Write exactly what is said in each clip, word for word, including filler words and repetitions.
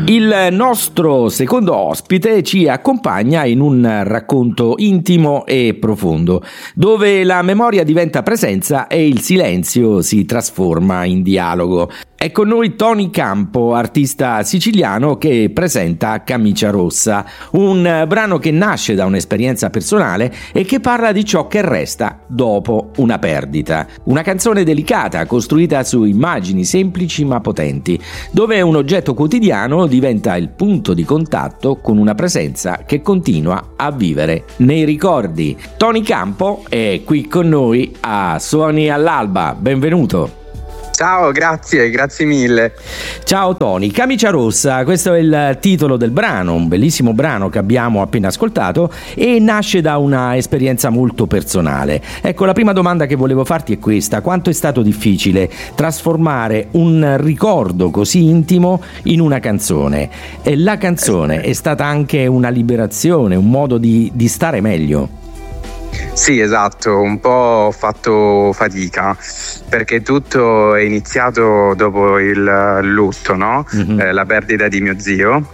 Il nostro secondo ospite ci accompagna in un racconto intimo e profondo, dove la memoria diventa presenza e il silenzio si trasforma in dialogo. È con noi Tony Campo, artista siciliano che presenta Camicia Rossa, un brano che nasce da un'esperienza personale e che parla di ciò che resta dopo una perdita. Una canzone delicata costruita su immagini semplici ma potenti, dove un oggetto quotidiano diventa il punto di contatto con una presenza che continua a vivere nei ricordi. Tony Campo è qui con noi a Suoni all'Alba. Benvenuto. Ciao, grazie, grazie mille. Ciao Tony, Camicia Rossa, questo è il titolo del brano, un bellissimo brano che abbiamo appena ascoltato e nasce da una esperienza molto personale. Ecco, la prima domanda che volevo farti è questa: quanto è stato difficile trasformare un ricordo così intimo in una canzone? E la canzone è stata anche una liberazione, un modo di, di stare meglio. Sì, esatto, un po' ho fatto fatica perché tutto è iniziato dopo il lutto, no? Mm-hmm. Eh, la perdita di mio zio.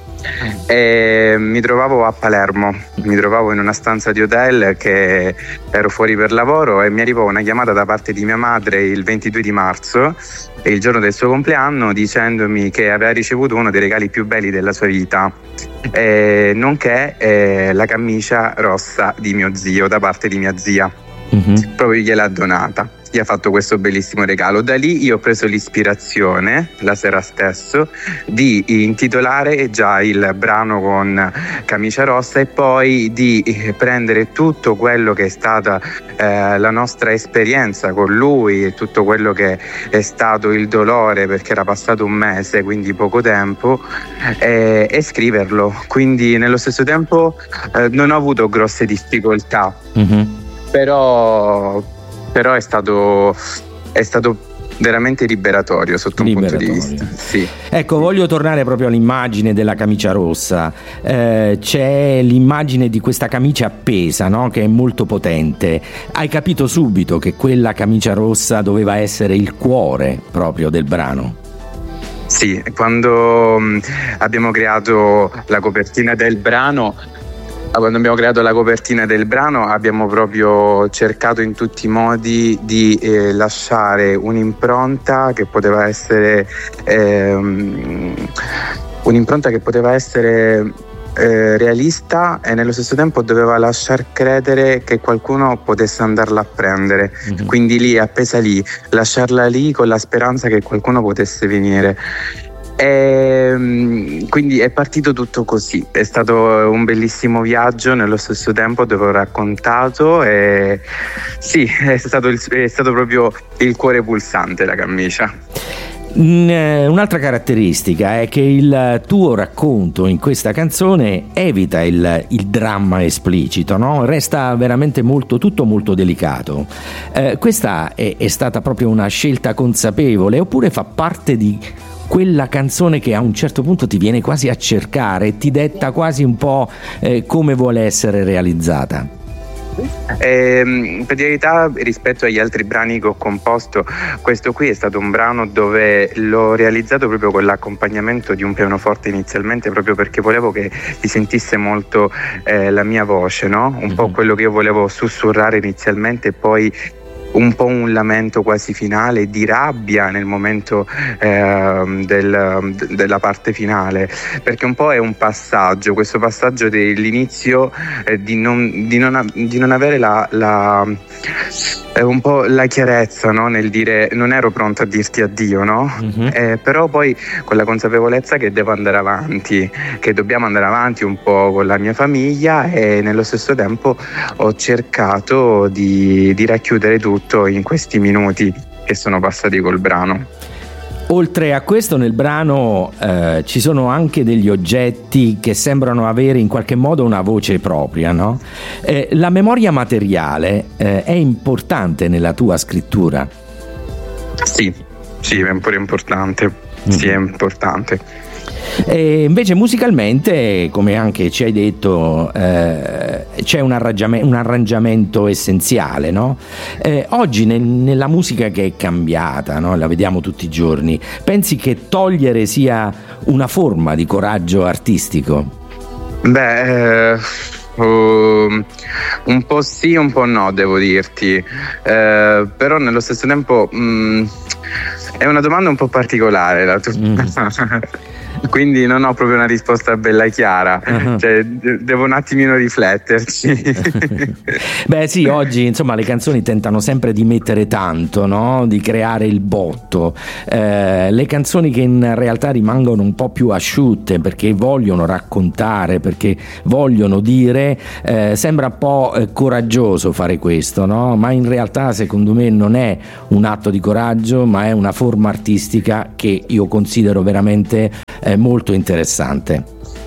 E mi trovavo a Palermo, mi trovavo in una stanza di hotel, che ero fuori per lavoro, e mi arrivò una chiamata da parte di mia madre il ventidue di marzo, il giorno del suo compleanno, dicendomi che aveva ricevuto uno dei regali più belli della sua vita, eh, nonché eh, la camicia rossa di mio zio da parte di mia zia. Mm-hmm. Proprio gliel'ha donata, gli ha fatto questo bellissimo regalo. Da lì io ho preso l'ispirazione, la sera stesso, di intitolare già il brano con Camicia Rossa e poi di prendere tutto quello che è stata eh, la nostra esperienza con lui e tutto quello che è stato il dolore, perché era passato un mese, quindi poco tempo, e, e scriverlo. Quindi nello stesso tempo eh, non ho avuto grosse difficoltà. Mm-hmm. Però, però è stato, è stato veramente liberatorio sotto un liberatorio. punto di vista. Sì. Ecco, voglio tornare proprio all'immagine della camicia rossa. Eh, c'è l'immagine di questa camicia appesa, no? Che è molto potente. Hai capito subito che quella camicia rossa doveva essere il cuore proprio del brano? Sì, quando mh, abbiamo creato la copertina del brano Quando abbiamo creato la copertina del brano abbiamo proprio cercato in tutti i modi di eh, lasciare un'impronta che poteva essere ehm, un'impronta che poteva essere eh, realista e nello stesso tempo doveva lasciar credere che qualcuno potesse andarla a prendere. Mm-hmm. Quindi lì, appesa lì, lasciarla lì con la speranza che qualcuno potesse venire. E quindi è partito tutto così, è stato un bellissimo viaggio nello stesso tempo dove ho raccontato, e sì, è stato, il, è stato proprio il cuore pulsante la camicia. Un'altra caratteristica è che il tuo racconto in questa canzone evita il, il dramma esplicito, no? Resta veramente molto, tutto molto delicato. Eh, questa è, è stata proprio una scelta consapevole, oppure fa parte di quella canzone che a un certo punto ti viene quasi a cercare, ti detta quasi un po' eh, come vuole essere realizzata? Eh, per di verità, rispetto agli altri brani che ho composto, questo qui è stato un brano dove l'ho realizzato proprio con l'accompagnamento di un pianoforte inizialmente, proprio perché volevo che si sentisse molto eh, la mia voce, no? Un mm-hmm. po' quello che io volevo sussurrare inizialmente, e poi un po' un lamento quasi finale di rabbia nel momento eh, del, della parte finale, perché un po' è un passaggio, questo passaggio dell'inizio eh, di, non, di, non, di non avere la, la eh, un po' la chiarezza, no? Nel dire non ero pronto a dirti addio, no? Mm-hmm. Eh, però poi con la consapevolezza che devo andare avanti, che dobbiamo andare avanti un po' con la mia famiglia, e nello stesso tempo ho cercato di, di racchiudere tutto in questi minuti che sono passati col brano. Oltre a questo, nel brano eh, ci sono anche degli oggetti che sembrano avere in qualche modo una voce propria, no? Eh, la memoria materiale eh, è importante nella tua scrittura? Sì, sì, è pure importante. Mm-hmm. Sì, è importante. E invece musicalmente, come anche ci hai detto, eh, c'è un arrangiamento, un arrangiamento essenziale, no? Eh, oggi nel, nella musica che è cambiata, no? La vediamo tutti i giorni, pensi che togliere sia una forma di coraggio artistico? Beh, eh, uh, un po' sì, un po' no, devo dirti, eh, però nello stesso tempo mh, è una domanda un po' particolare la tua. Mm. Quindi non ho proprio una risposta bella e chiara, uh-huh. cioè, de- devo un attimino rifletterci. Beh sì, oggi insomma le canzoni tentano sempre di mettere tanto, no? Di creare il botto, eh, le canzoni che in realtà rimangono un po' più asciutte perché vogliono raccontare, perché vogliono dire, eh, sembra un po' coraggioso fare questo, no? Ma in realtà secondo me non è un atto di coraggio, ma è una forma artistica che io considero veramente è molto interessante.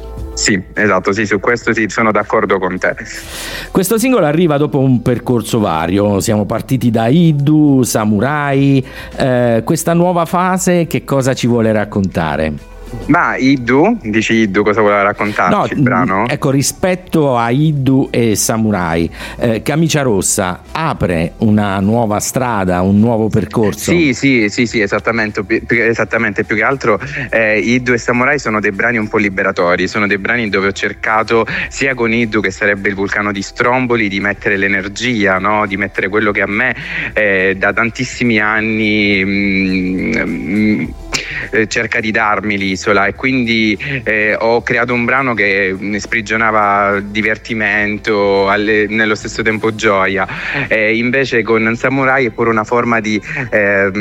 Sì, esatto, sì, su questo sì, sono d'accordo con te. Questo singolo arriva dopo un percorso vario, siamo partiti da Iddu, Samurai, eh, questa nuova fase che cosa ci vuole raccontare? Ma Iddu, dici Iddu cosa voleva raccontarci no, il brano? Ecco, rispetto a Iddu e Samurai, eh, Camicia Rossa apre una nuova strada, un nuovo percorso. Sì, sì, sì, sì, esattamente, più, esattamente, più che altro eh, Iddu e Samurai sono dei brani un po' liberatori, sono dei brani dove ho cercato sia con Iddu, che sarebbe il vulcano di Stromboli, di mettere l'energia, no? Di mettere quello che a me eh, da tantissimi anni mh, mh, cerca di darmi l'isola, e quindi eh, ho creato un brano che sprigionava divertimento, alle, nello stesso tempo gioia, eh, invece con Samurai è pure una forma di, eh,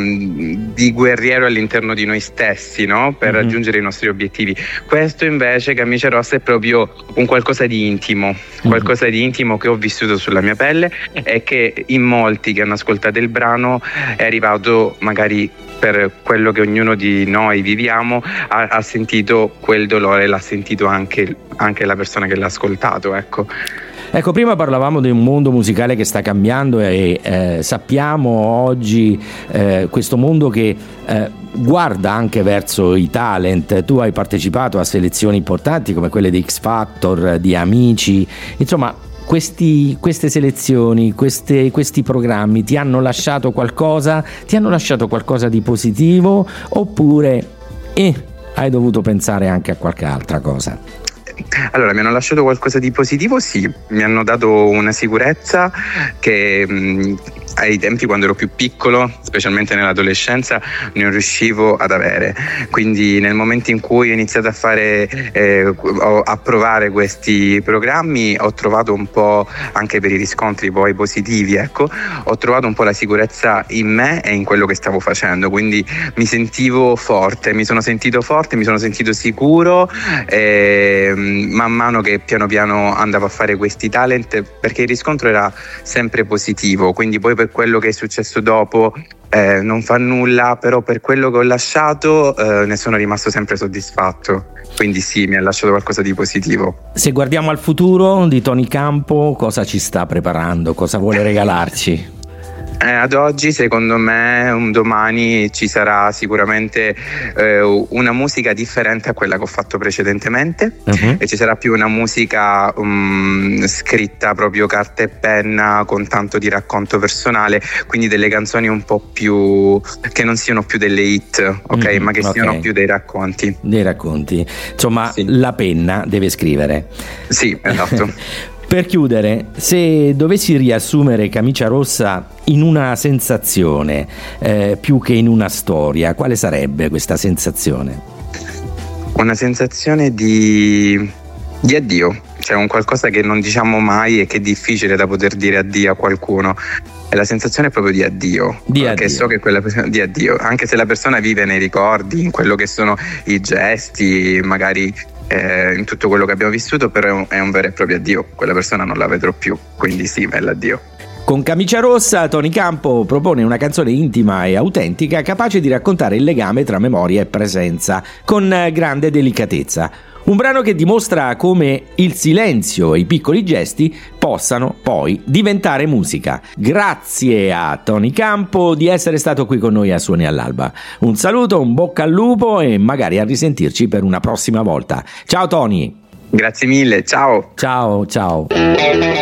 di guerriero all'interno di noi stessi, no? Per mm-hmm. raggiungere i nostri obiettivi. Questo invece, Camicia Rossa, è proprio un qualcosa di intimo, mm-hmm. qualcosa di intimo che ho vissuto sulla mia pelle e che in molti che hanno ascoltato il brano è arrivato magari per quello che ognuno di noi viviamo, ha, ha sentito quel dolore, l'ha sentito anche, anche la persona che l'ha ascoltato, ecco. Ecco, prima parlavamo di un mondo musicale che sta cambiando e eh, sappiamo oggi eh, questo mondo che eh, guarda anche verso i talent. Tu hai partecipato a selezioni importanti come quelle di X Factor, di Amici, insomma. Questi, queste selezioni, queste, questi programmi ti hanno lasciato qualcosa? Ti hanno lasciato qualcosa di positivo oppure eh, hai dovuto pensare anche a qualche altra cosa? Allora, mi hanno lasciato qualcosa di positivo, sì, mi hanno dato una sicurezza che mh, ai tempi, quando ero più piccolo, specialmente nell'adolescenza, non riuscivo ad avere. Quindi nel momento in cui ho iniziato a fare eh, a provare questi programmi, ho trovato un po', anche per i riscontri poi positivi, ecco, ho trovato un po' la sicurezza in me e in quello che stavo facendo, quindi mi sentivo forte, mi sono sentito forte, mi sono sentito sicuro e, man mano che piano piano andavo a fare questi talent, perché il riscontro era sempre positivo, quindi poi per quello che è successo dopo eh, non fa nulla, però per quello che ho lasciato eh, ne sono rimasto sempre soddisfatto, quindi sì, mi ha lasciato qualcosa di positivo. Se guardiamo al futuro di Tony Campo, cosa ci sta preparando? Cosa vuole regalarci? Eh, ad oggi, secondo me, un domani ci sarà sicuramente eh, una musica differente a quella che ho fatto precedentemente, uh-huh. e ci sarà più una musica um, scritta proprio carta e penna, con tanto di racconto personale, quindi delle canzoni un po' più che non siano più delle hit, ok, mm, ma che okay. siano più dei racconti. Dei racconti, insomma, sì. La penna deve scrivere. Sì, esatto. Per chiudere, se dovessi riassumere Camicia Rossa in una sensazione eh, più che in una storia, quale sarebbe questa sensazione? Una sensazione di, di addio, cioè un qualcosa che non diciamo mai e che è difficile da poter dire addio a qualcuno. È la sensazione proprio di addio, di perché addio. so che quella persona, di addio, anche se la persona vive nei ricordi, in quello che sono i gesti, magari eh, in tutto quello che abbiamo vissuto, però è un, è un vero e proprio addio, quella persona non la vedrò più, quindi sì, è l'addio. Con Camicia Rossa, Tony Campo propone una canzone intima e autentica, capace di raccontare il legame tra memoria e presenza, con grande delicatezza. Un brano che dimostra come il silenzio e i piccoli gesti possano poi diventare musica. Grazie a Tony Campo di essere stato qui con noi a Suoni all'Alba. Un saluto, un bocca al lupo e magari a risentirci per una prossima volta. Ciao Tony! Grazie mille, ciao! Ciao, ciao!